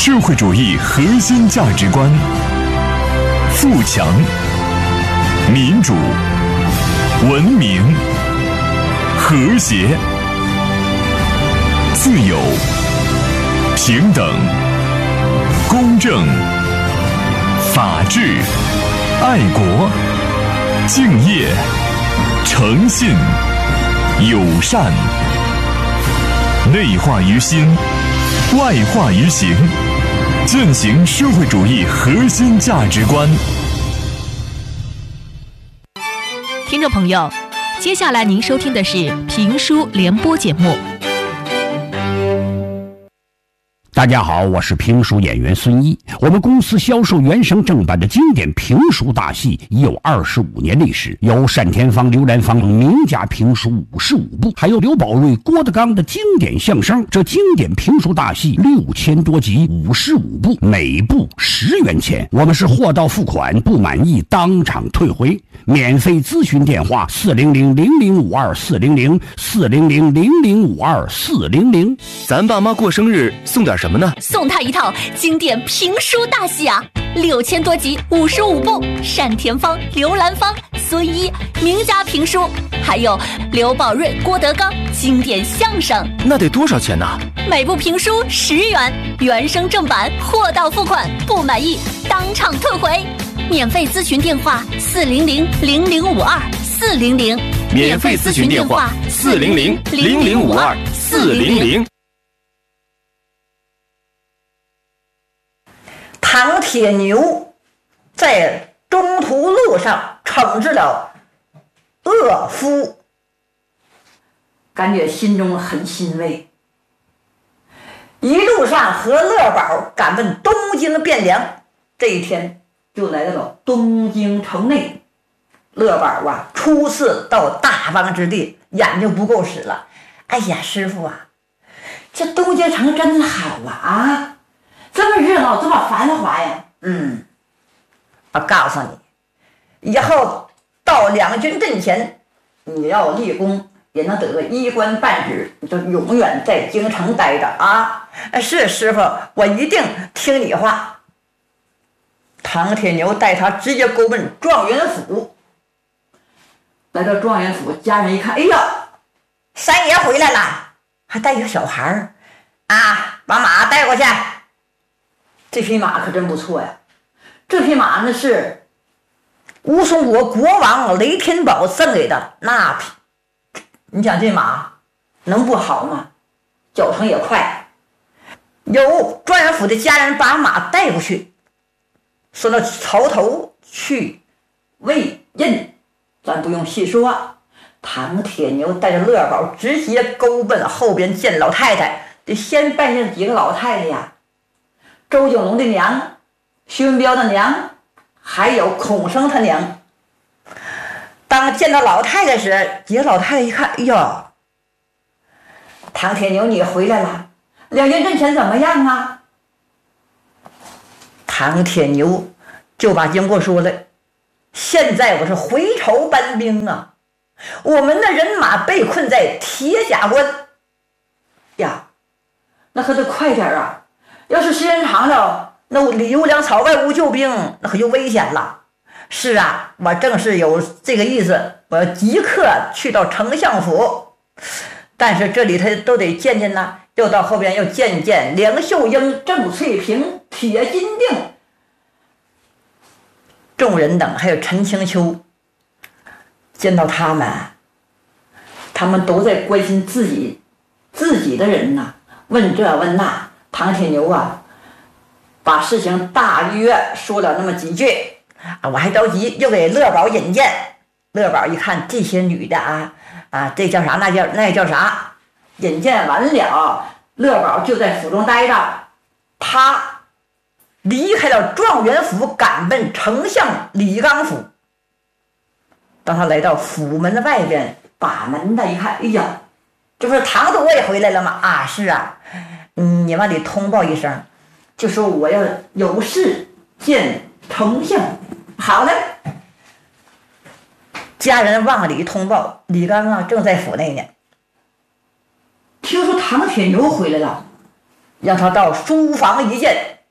社会主义核心价值观：富强、民主、文明、和谐、自由、平等、公正、法治、爱国、敬业、诚信、友善。内化于心，外化于行，践行社会主义核心价值观。 听众朋友，接下来您收听的是评书联播节目。 大家好，我是评书演员孙一。我们公司销售原声正版的经典评书大戏已有25年历史，有单田芳、刘兰芳名家评书55部，还有刘宝瑞、郭德纲的经典相声。这经典评书大戏6000多集，55部，每部10元钱。我们是货到付款，不满意当场退回。免费咨询电话400-0052-400-400-0052-400。 咱爸妈过生日送点什么呢？ 送他一套经典评书大戏啊，6000多集，55部，单田芳、刘兰芳、孙一名家评书，还有刘宝瑞、郭德纲经典相声。 那得多少钱呢？ 每部评书10元，原声正版，货到付款，不满意当场退回。免费咨询电话400-0052-400， 免费咨询电话400-0052-400。 唐铁牛在中途路上惩治了恶夫，感觉心中很欣慰。一路上和乐宝赶奔东京汴梁，这一天就来到了东京城内。乐宝啊，初次到大方之地，眼睛不够使了。哎呀，师傅啊，这东京城真好啊，这么热闹，这么繁华呀。我告诉你，以后到两军阵前，你要立功，也能得个衣冠半职，你就永远在京城待着啊。是师傅，我一定听你话。唐铁牛带他直接勾奔状元府。来到状元府，家人一看，哎呀，三爷回来了，还带一个小孩儿啊，把马带过去。这匹马可真不错呀，这匹马呢是乌松国国王雷天宝赠给的，那你想这马能不好吗？脚程也快。有状元府的家人把马带过去，说到曹头去魏印，咱不用细说。唐铁牛带着乐宝直接勾奔后边见老太太，得先拜见几个老太太呀，周景龙的娘，徐文彪的娘，还有孔生他娘。当见到老太太时，几个老太太一看，哎呦，唐铁牛你回来了，两军阵前怎么样啊？唐铁牛就把经过说了，现在我是回朝搬兵啊，我们的人马被困在铁甲关呀，那可得快点啊，要是时间长了，那里无粮草外无救兵，那可就危险了。是啊，我正是有这个意思，我要即刻去到丞相府，但是这里他都得见见呐，又到后边又见见梁秀英、郑翠萍、铁金锭众人等，还有陈清秋。见到他们都在关心自己的人呐，问这问那。唐铁牛啊，把事情大约说了那么几句啊，我还着急，又给乐宝引荐。乐宝一看这些女的这叫啥那叫啥，引荐完了，乐宝就在府中待着。他离开了状元府，赶奔丞相李纲府。当他来到府门的外边，把门的一看，哎呀，这不是唐多也回来了吗？啊，是啊，你往里通报一声，就说我要有事见丞相。好嘞。家人往里通报，李纲正在府内呢。听说唐铁牛回来了，让他到书房一见。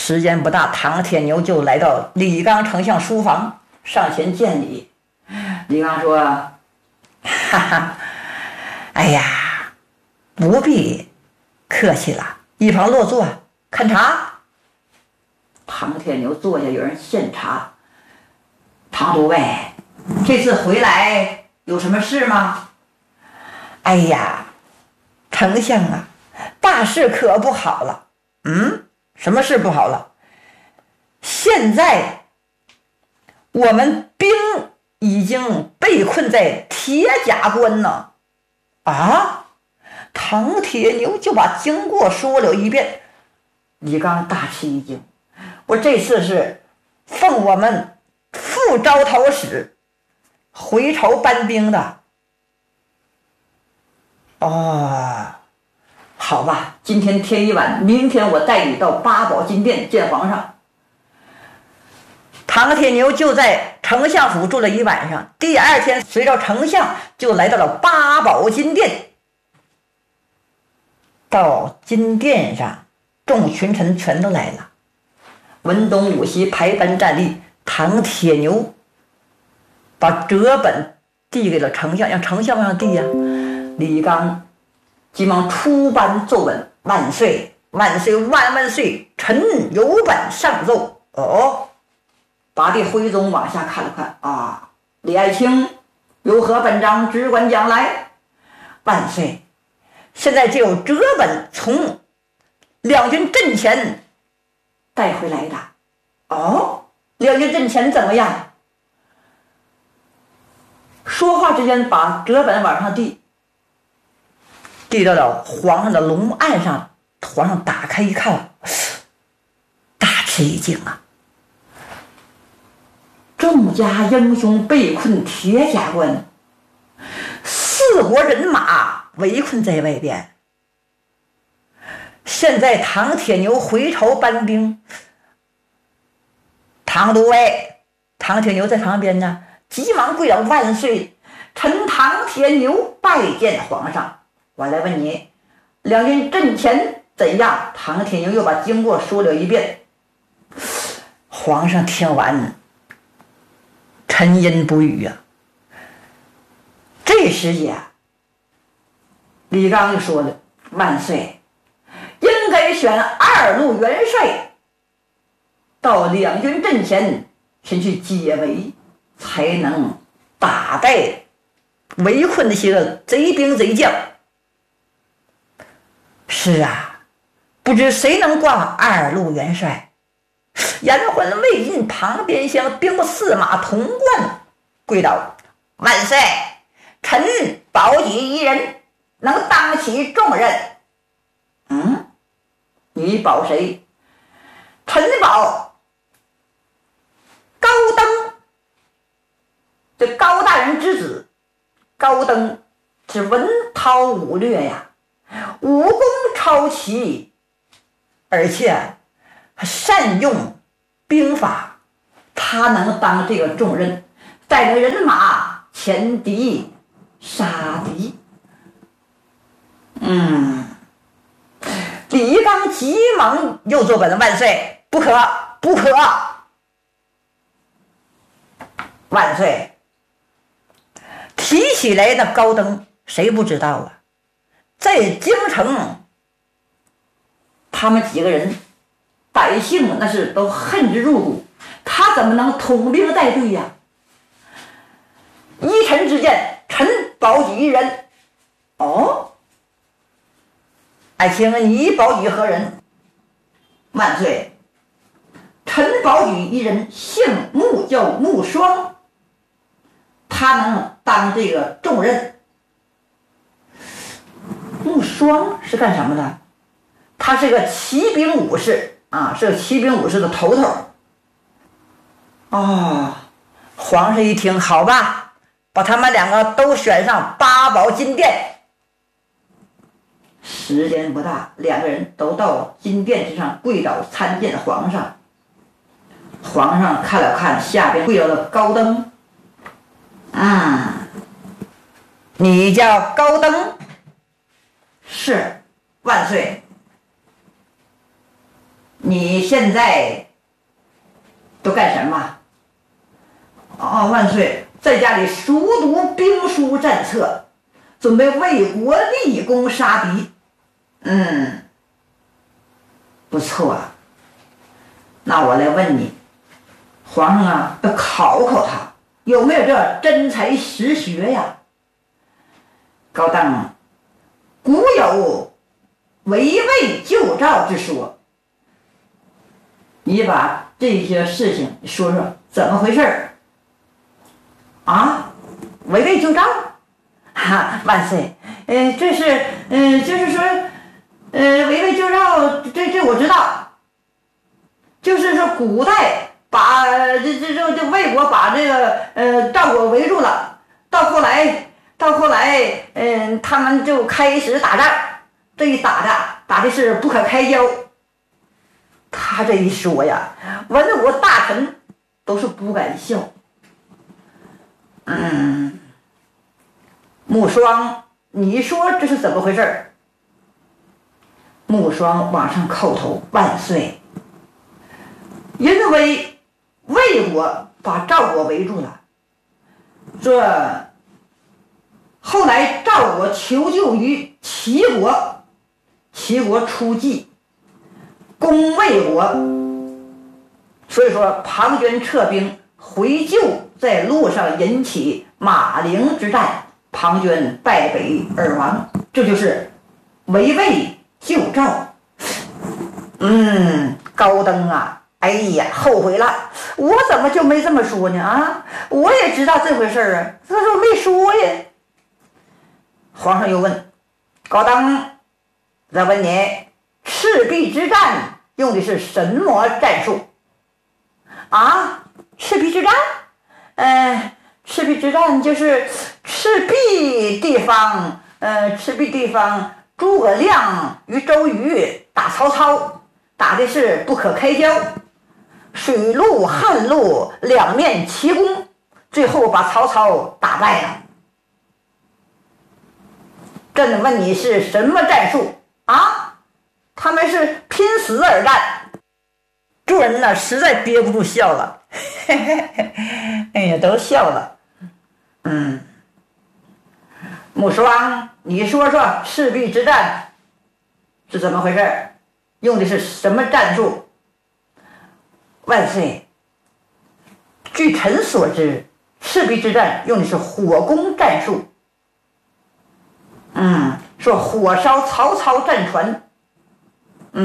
时间不大，唐铁牛就来到李刚丞相书房，上前见礼。李刚说：“哈哈，哎呀，不必客气了，一旁落座看茶。”唐铁牛坐下，有人献茶。唐都尉，这次回来有什么事吗？哎呀，丞相啊，大事可不好了。什么事不好了？现在我们兵已经被困在铁甲关呢。啊！唐铁牛就把经过说了一遍。李刚大吃一惊，我这次是奉我们副招讨使回朝搬兵的。好吧，今天天一晚，明天我带你到八宝金殿见皇上。唐铁牛就在丞相府住了一晚上，第二天随着丞相就来到了八宝金殿。到金殿上，众群臣全都来了，文东武西排班站立。唐铁牛把折本递给了丞相，让丞相往上递呀。李刚急忙出班奏本：“万岁万岁万万岁！臣有本上奏。”拔地徽宗往下看了看，李爱卿有何本章只管讲来。万岁，现在就有折本从两军阵前带回来的。两军阵前怎么样？说话之间把折本往上递到了皇上的龙案上。皇上打开一看，大吃一惊啊！众家英雄被困铁甲关，4国人马围困在外边。现在唐铁牛回朝搬兵，唐都尉，唐铁牛在旁边呢，急忙跪倒：“万岁，臣唐铁牛拜见皇上。我来问你，两军阵前怎样？”唐铁牛又把经过说了一遍。皇上听完，沉吟不语啊。这时节，李刚就说了：“万岁，应该选2路元帅到两军阵前前去解围，才能打败围困那些个贼兵贼将。”是啊，不知谁能挂2路元帅？延浑、魏晋、庞边乡兵部司马童贯跪倒：“万岁，臣保举一人能当起重任。”你保谁？臣保高登，这高大人之子。高登是文韬武略呀，武功超奇，而且善用兵法，他能当这个重任，带着人马前敌杀敌。李刚急忙又作本：“万岁，不可不可！万岁！”提起来那高登，谁不知道啊？在京城，他们几个人，百姓那是都恨之入骨，他怎么能统兵带队呀？依臣之见，臣保举一人。爱卿，你保举何人？万岁，臣保举一人，姓穆，叫穆双，他能当这个重任。穆双是干什么的？他是个骑兵武士啊，是个骑兵武士的头头。皇上一听，好吧，把他们2个都选上八宝金殿。时间不大，2个人都到金殿之上跪倒参见皇上。皇上看了看下边跪倒的高登，你叫高登？是，万岁。 你现在都干什么？哦，万岁，在家里熟读兵书战策，准备为国立功杀敌。不错。那我来问你，皇上啊，要考考他有没有这真才实学呀？高登，古有围魏救赵之说，你把这些事情说说怎么回事啊？围魏救赵？万岁，这是就是说，围魏救赵，这我知道，就是说古代把这魏国把这个赵国围住了，到后来他们就开始打仗，这一打的是不可开交。他这一说呀，文武大臣都是不敢笑。穆双，你说这是怎么回事？穆双往上叩头，万岁。因为魏国把赵国围住了，这后来赵国求救于齐国，齐国出计攻魏国，所以说庞涓撤兵回救，在路上引起马陵之战，庞涓败北而亡，这就是围魏救赵。高登啊，哎呀，后悔了，我怎么就没这么说呢啊？我也知道这回事啊，可是我没说呀。皇上又问高登，再问你，赤壁之战用的是什么战术啊？赤壁之战？赤壁之战就是赤壁地方，诸葛亮与周瑜打曹操，打的是不可开交，水陆汉陆两面齐攻，最后把曹操打败了。朕问你是什么战术啊？他们是拼死而战。众人呢实在憋不住笑了，哎呀，都笑了。穆双，你说说赤壁之战是怎么回事？用的是什么战术？万岁，据臣所知，赤壁之战用的是火攻战术。说火烧曹操战船。哎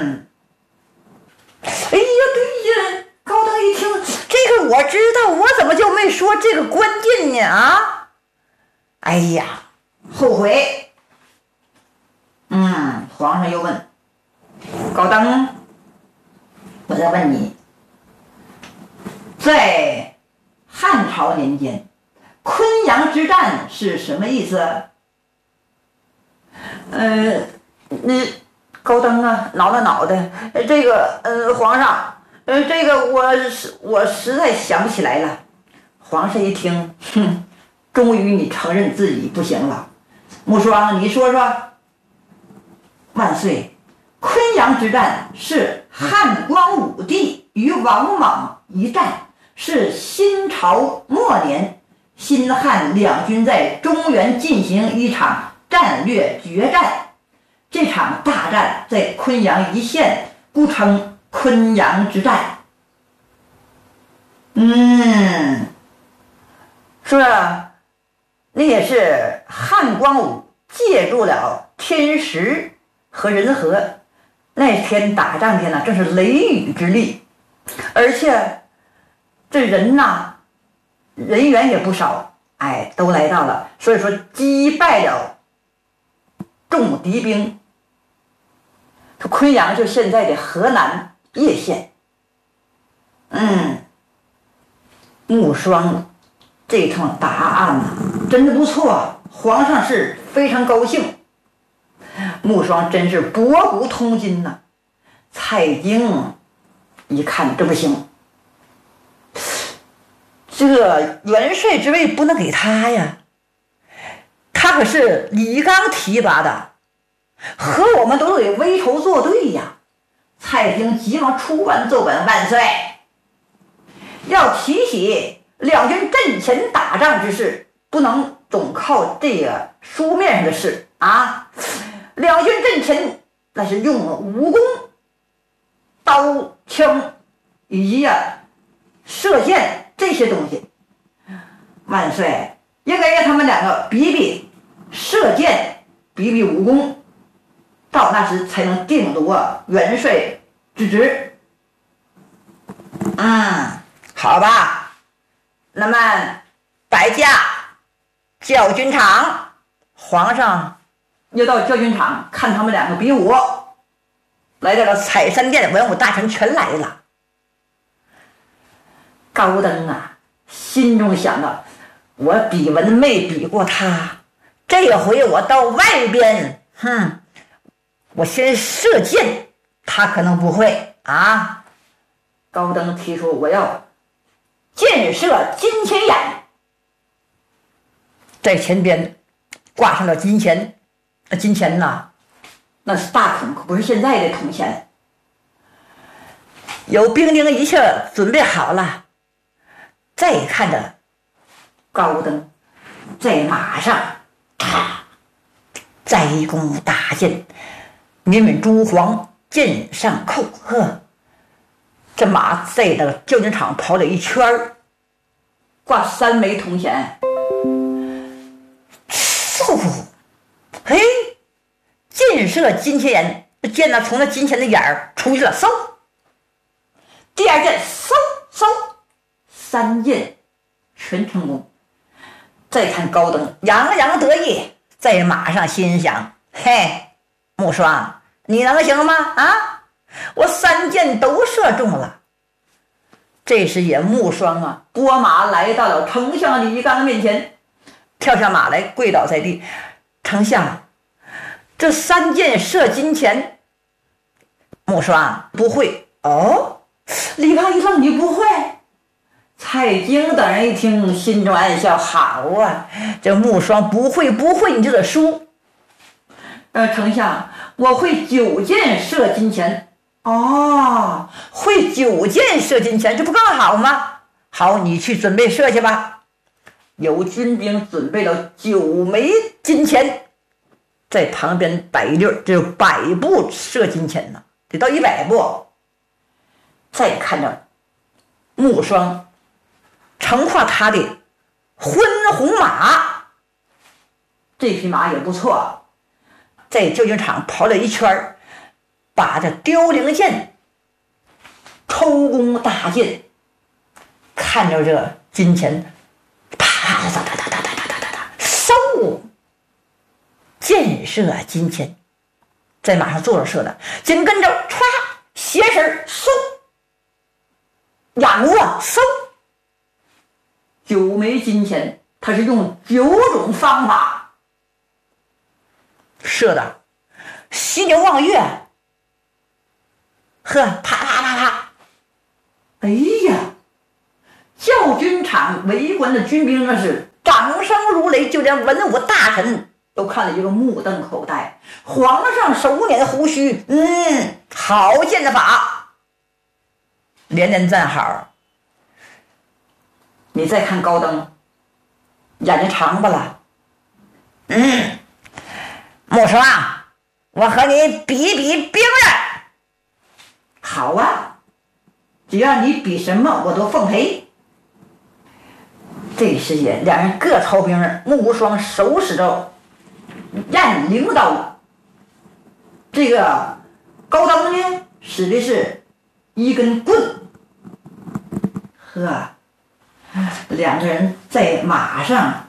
呀，对呀，高登一听这个我知道，我怎么就没说这个关键呢啊？哎呀，后悔。皇上又问高登，我再问你，在汉朝年间，昆阳之战是什么意思？高登啊，挠了脑袋，这个皇上，这个我实在想不起来了。皇上一听，终于你承认自己不行了。穆双，你说说。万岁，昆阳之战是汉光武帝与王莽一战，是新朝末年新汉两军在中原进行一场战略决战。这场大战在昆阳一线，故称昆阳之战。是吧？那也是汉光武借助了天时和人和，那天打仗天呢，正是雷雨之力，而且这人呐，人员也不少，都来到了，所以说击败了众敌兵。昆阳就现在的河南叶县。穆双这趟答案真的不错，皇上是非常高兴。穆双真是博古通今呐。蔡京一看这不行，这个元帅之位不能给他呀，他可是李纲提拔的，和我们都得为仇作对呀。 蔡京急忙出关奏本：万岁，要提起两军阵前打仗之事，不能总靠这个书面上的事啊！两军阵前那是用武功、刀枪以及射箭这些东西。万岁应该让他们两个比比射箭，比比武功，到那时才能定夺元帅之职。好吧，那么摆驾教军场。皇上又到教军场看他们两个比武，来到了采山殿，文武大臣全来了。高登啊，心中想到，我比文没比过他，这回我到外边，我先射箭，他可能不会啊。高登提出我要箭射金钱眼，在前边挂上了金钱，金钱呐，那是大孔，可不是现在的铜钱。有兵丁一切准备好了，再看着高登在马上，栽弓搭箭，敏敏珠黄，箭上扣。这马在那个教军场跑了一圈，挂3枚铜钱。嘿，箭射金钱眼，箭呢从那金钱的眼儿出去了，嗖！第二箭，嗖，3箭全成功。再看高登洋洋得意，在马上心想：嘿，木霜，你能行吗？啊，我3箭都射中了。这时也木霜拨马来到了丞相李刚面前，跳下马来，跪倒在地。丞相，这3箭射金钱，木霜不会哦。李刚一愣，你不会？蔡京等人一听，心中暗笑，好啊，这木霜不会，你就得输。丞相，我会9箭射金钱。哦，会9箭射金钱，这不更好吗？好，你去准备射去吧。有军兵准备了9枚金钱，在旁边摆一溜，这有100步射金钱呢，得到100步。再看着木霜乘跨他的昏红马，这匹马也不错，在教军场跑了一圈，把这凋零箭抽弓搭箭，看着这金钱啪哒哒哒哒哒哒哒哒，嗖，箭射金钱，在马上坐着射的，紧跟着歘，斜身嗖，仰卧嗖，9枚金钱，他是用9种方法射的，犀牛望月，啪啪啪啪，哎呀，教军场围观的军兵那是掌声如雷，就连文武大臣都看了一个目瞪口呆。皇上手捻胡须，好剑的法，连连赞好。你再看高登，眼睛长吧了，木霜，我和你比一比兵刃。好啊，只要你比什么我都奉陪。这时间两人各操兵刃，木无双手使着雁翎刀，这个高登呢使的是一根棍。两个人在马上，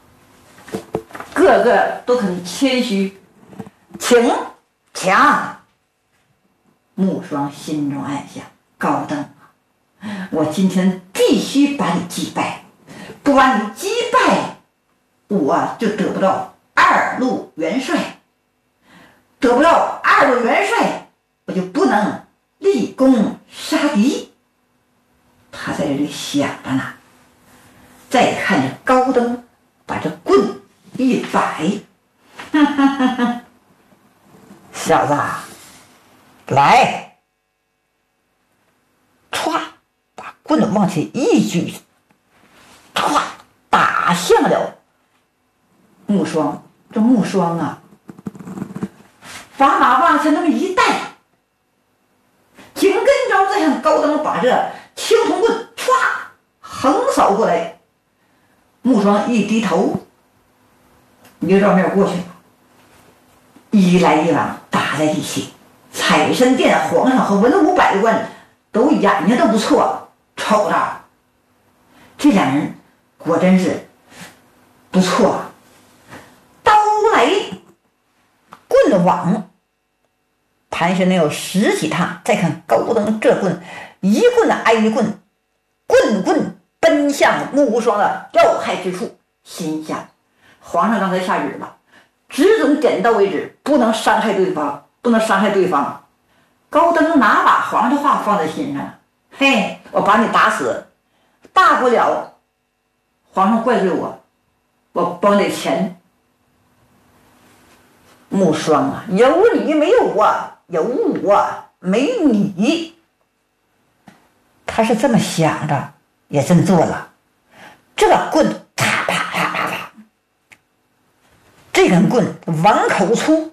个个都很谦虚，请强。木霜心中暗想，高登，我今天必须把你击败，不把你击败，我就得不到2路元帅，得不到2路元帅，我就不能立功杀敌。他在这里想着呢，再看着高登把这棍一摆，小子，来， 歘，把棍子往起一举，歘，打向了木霜。这木霜啊，把马往前那么一带，紧跟着再向高登把这青铜棍歘横扫过来。木霜一低头，牛照面过去了，一来一往打在一起。采参殿皇上和文武百官都眼睛都不错，瞅着这两人果真是不错。刀来棍往，盘旋能有10几趟。再看高登这棍，一棍挨一棍，棍棍奔向木无双的要害之处。心想，皇上刚才下旨了，只准点到为止，不能伤害对方，不能伤害对方。高登哪把皇上的话放在心上？嘿，我把你打死，大不了皇上怪罪我，我帮你钱。木霜啊，有你没有我，有我没你。他是这么想着，也这么做了。这个棍啪啪啪啪啪，这根棍碗口粗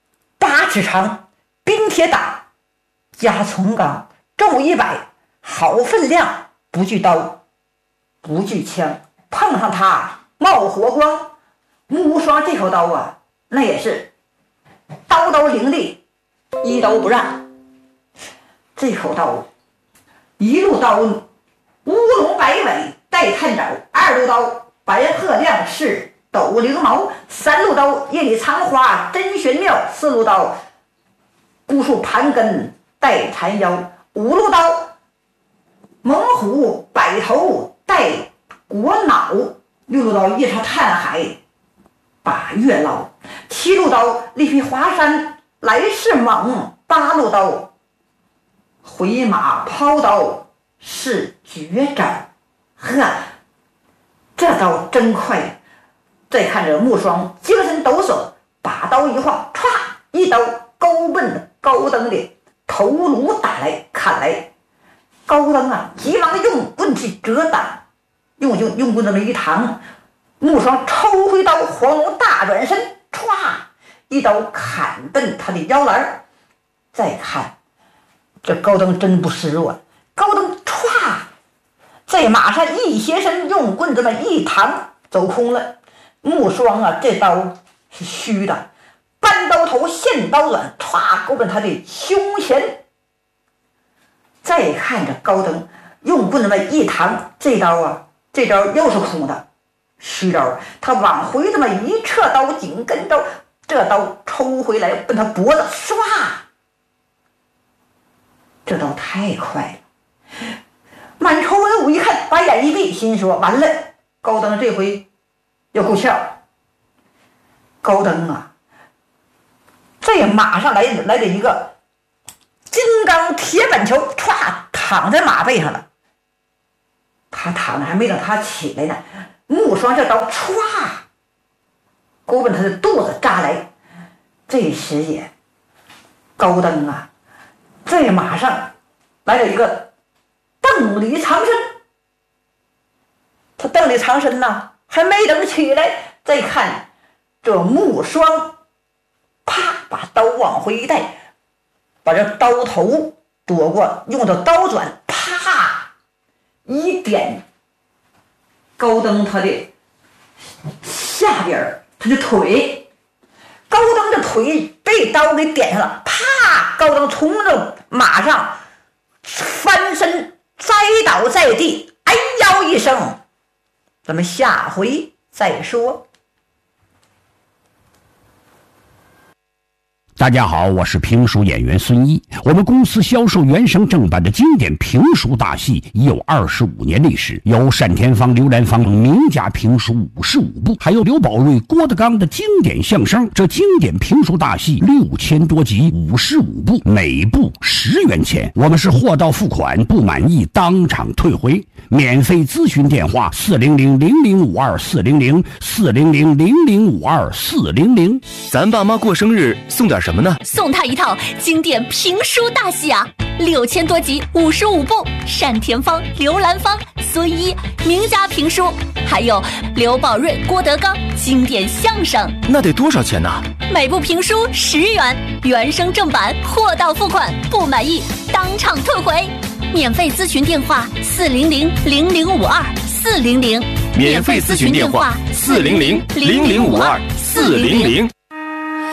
，8尺长，冰铁打，加重钢，重100，好分量，不惧刀，不惧枪，碰上它冒火光。木无双这口刀啊，那也是刀刀凌厉，一刀不让。这口刀一路刀乌龙摆尾带探爪，2路刀白鹤亮翅斗翎毛，3路刀夜里藏花真玄妙，4路刀孤树盘根带缠腰，5路刀猛虎摆头带国脑，6路刀夜叉探海把月捞，7路刀力劈华山来势猛，8路刀回马抛刀是绝招。呵，这刀真快。再看着木霜精神抖擞，把刀一晃，歘，一刀勾奔高登的头颅打来砍来。高登啊，急忙用棍去遮挡，用棍这么一扛，木霜抽回刀，黄龙大转身，歘，一刀砍奔他的腰篮。再看这高登真不示弱，高登歘，在马上一斜身，用棍这么一扛，走空了。木霜啊，这刀是虚的，扳刀头现刀短，歘，勾奔他的胸前。再看着高登用棍这么一扛，这刀啊，这招又是空的，虚招。他往回这么一撤刀，紧跟着这刀抽回来，奔他脖子，唰，这刀太快了。满朝文武一看，把眼一闭，心说完了，高登这回要够呛。高登啊，这马上来了一个金刚铁板球，歘，躺在马背上了。他躺着还没等他起来呢，木霜这刀歘，勾奔他的肚子扎来。这时也，高登啊，在马上来了一个邓里藏身。他邓里藏身呐，还没等起来，再看这木霜，啪，把刀往回一带，把这刀头躲过，用着刀转，啪一点高登他的下边，他的腿，高登的腿被刀给点上了，啪，高登从这马上翻身栽倒在地，哎呦一声。咱们下回再说。 大家好，我是评书演员孙一。我们公司销售原声正版的经典评书大戏已有25年历史，有单田芳、刘兰芳等名家评书55部，还有刘宝瑞、郭德纲的经典相声。这经典评书大戏6000多集，55部，每部10元钱。我们是货到付款，不满意当场退回。免费咨询电话400-0052-400，400-0052-400。 咱爸妈过生日送点什么呢？ 送他一套经典评书大戏啊！ 6000多集55部单田芳、刘兰芳、孙一名家评书，还有刘宝瑞、郭德纲经典相声。 那得多少钱呢？ 每部评书10元，原声正版，货到付款，不满意当场退回。免费咨询电话400-0052，400。 免费咨询电话400-0052，400。